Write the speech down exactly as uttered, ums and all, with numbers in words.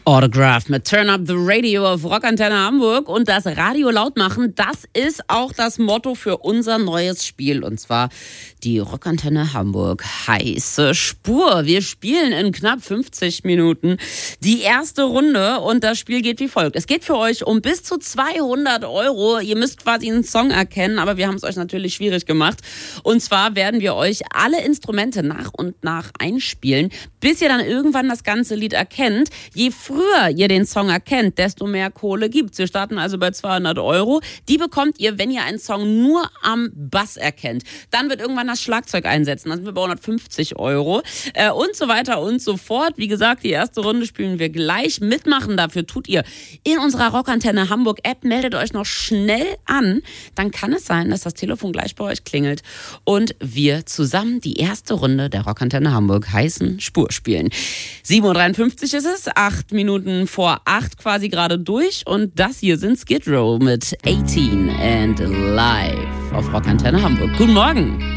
Autograph mit Turn Up the Radio auf Rockantenne Hamburg. Und das Radio laut machen, das ist auch das Motto für unser neues Spiel. Und zwar die Rockantenne Hamburg heiße Spur. Wir spielen in knapp fünfzig Minuten die erste Runde und das Spiel geht wie folgt. Es geht für euch um bis zu zweihundert Euro. Ihr müsst quasi einen Song erkennen, aber wir haben es euch natürlich schwierig gemacht. Und zwar werden wir euch alle Instrumente nach und nach einspielen, bis ihr dann irgendwann das ganze Lied erkennt. Je früher ihr den Song erkennt, desto mehr Kohle gibt's. Wir starten also bei zweihundert Euro. Die bekommt ihr, wenn ihr einen Song nur am Bass erkennt. Dann wird irgendwann das Schlagzeug einsetzen. Dann sind wir bei hundertfünfzig Euro. Äh, und so weiter und so fort. Wie gesagt, die erste Runde spielen wir gleich. Mitmachen dafür tut ihr in unserer Rockantenne Hamburg App. Meldet euch noch schnell an. Dann kann es sein, dass das Telefon gleich bei euch klingelt und wir zusammen die erste Runde der Rockantenne Hamburg heißen Spur spielen. sieben Uhr dreiundfünfzig ist es, acht Minuten vor acht quasi gerade durch und das hier sind Skid Row mit achtzehn and Live auf Rockantenne Hamburg. Guten Morgen.